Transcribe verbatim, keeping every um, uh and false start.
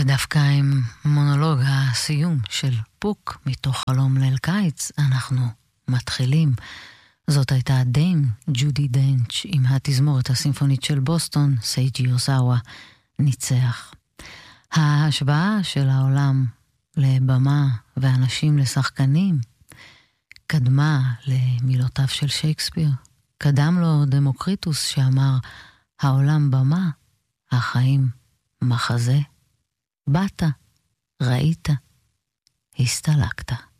ודווקא עם מונולוג הסיום של פוק מתוך חלום ליל קיץ אנחנו מתחילים. זאת הייתה דיים ג'ודי דנץ' עם התזמורת הסימפונית של בוסטון, סייג'י אוזאווה, ניצח. ההשוואה של העולם לבמה ואנשים לשחקנים קדמה למילותיו של שייקספיר. קדם לו דמוקריטוס שאמר, העולם במה, החיים מחזה. באת, ראית, הסתלקת.